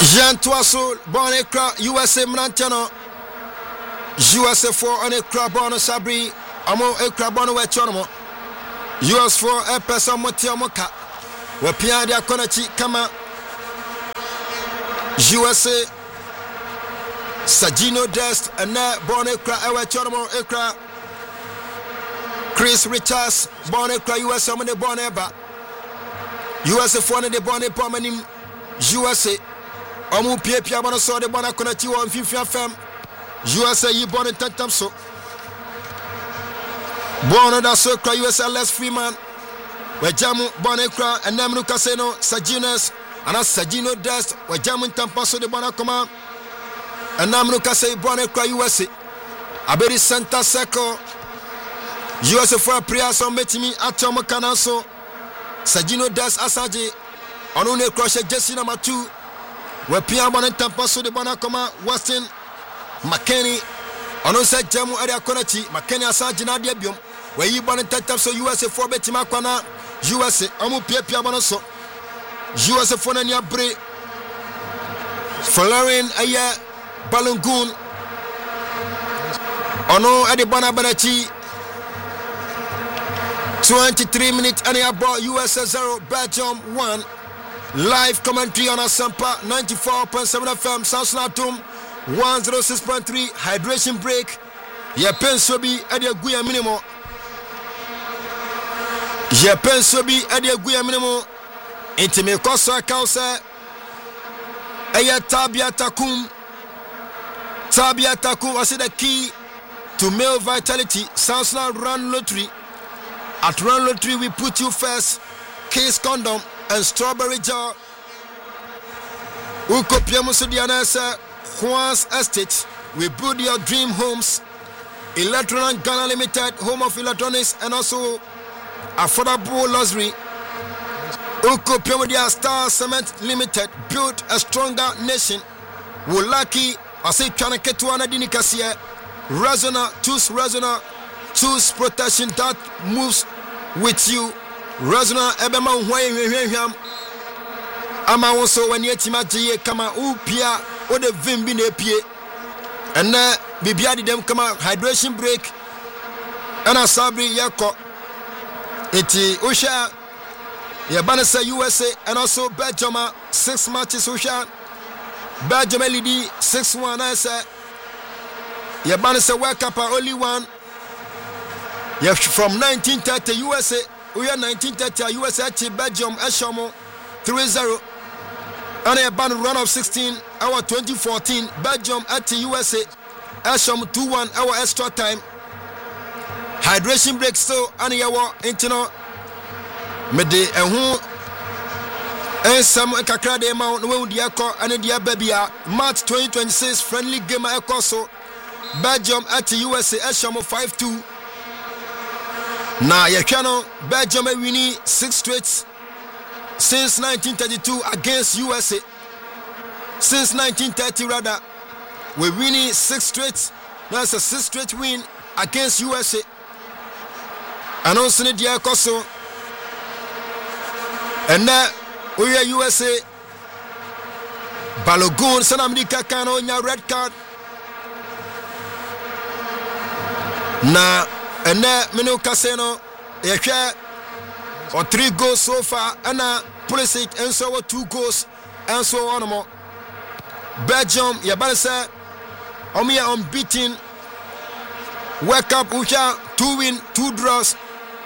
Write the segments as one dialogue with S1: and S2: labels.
S1: Jean Toisol, born Ekra, USA Mnantano, USA 4 on Ekra, born Sabri, Amo Ekra, born Wechonomo, US 4 Epesa Motiamoka, Wapia dia Konachi, Kama, USA, Sagino Dest, and now born Ekra, Ewechonomo Ekra, Chris Richards, born Ekra, USA, on the born Eba, USA 4 on the born Epomanim, USA. Omu pia bana so de bana konachi wo mfifia fam USA yi born in tantam so born da so kra USA less Freeman we jamu born kra enam no kaseno Saginas ana Sagino Dust we jamu tampa so de bana koma enam no kasei born kra USA aberi center circle USA for prayer so metimi atom kana so Sagino Dust asaje onu ne kra she jesi number 2 we pia bana tampa so de bana koma Weston McKinney ono se jamu area konachi McKinney asaji na de biom we yi bana tampa so USA 4 betima kwana USA omu pia bana so USA 4 na nia bre Florian aya Balungun ono ade bana banachi 23 minutes and about USA 0 Belgium 1. Live commentary on Asampa 94.7 FM Soundslatum 106.3 hydration break. Ye penso bi ade aguya minimo. Ye penso bi ade aguya minimo. Intime kosa kausa. Aya Tabia Takum was the key to male vitality. Soundsla Run Lottery. At Run Lottery we put you first. Case condom and strawberry jar. Uko Piamusu Dianasa, Juan's Estate. We build your dream homes. Electronic Ghana Limited, home of electronics and also affordable luxury. Uko Piamudia Star Cement Limited, build a stronger nation. Wulaki, I say Chanaketuana Dinikasia. Resona, choose protection that moves with you. Resona Ebema Huayam Ama also when yetima je kama upia o de vimbi na pie and na bibia de dem kama hydration break and asabri yako eti usha ya banasa USA and also Belgium 6 matches usha Belgium lead 6-1 I say ya banasa World Cup only one ya from 1930 USA we are 1930 USA to Belgium Eshomo 3-0 and a ban run of 16 hour 2014 Belgium at the USA Eshomo 2-1 hour extra time hydration break so and yawa intino mede ehu ensam kakra de ma no we akọ and dia babia March 2026 friendly game akọ so Belgium at the USA Eshomo 5-2 na yekano Belgium winning 6 straight since 1932 against USA. Since 1930 rather, we winning 6 straight. That's a 6 straight win against USA. And also the Diakoso. And now we are USA. Balogun Sanamdika Kano in your red card. Na and now Mino Caseno or 3 goals so far and Pulisic and so 2 goals and so on more. Belgium Yabansa Omia unbeaten. World Cup Usha 2 win 2 draws.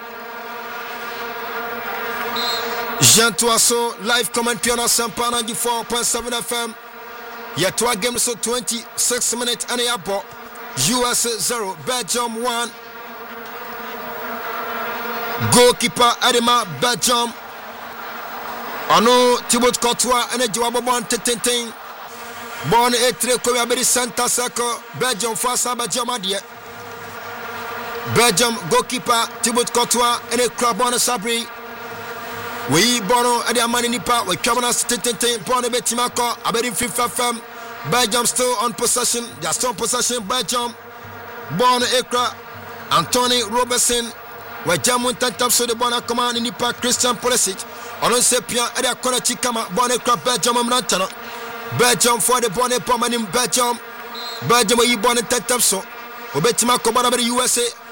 S1: Jean Toisol live commentary on Asampa 94.7 FM. Yet 2 games so 26 minutes and a ball. USA 0 Belgium 1. Goalkeeper Adema Belgium. Ano Thibaut Courtois and a Joabon Tetenting. Born a 3 Koyaberi Santa Circle. Belgium first Belgium Adia. Belgium goalkeeper Thibaut Courtois and a Crabon Sabri. We Bono Adia Maninipa. We Cabana Tetenting. Born a Betimako. Aberi 5th FM. Belgium still on possession. They are still on possession. Belgium. Born Ekra. Anthony Robertson. We jamu tantap so de bona command in the park Christian Pulisic. On se pia area kona chikama bona crab Belgium mnantana. Belgium for the bonnet permanent Belgium. Belgium, you born a tech so. Obetima Kobara, USA.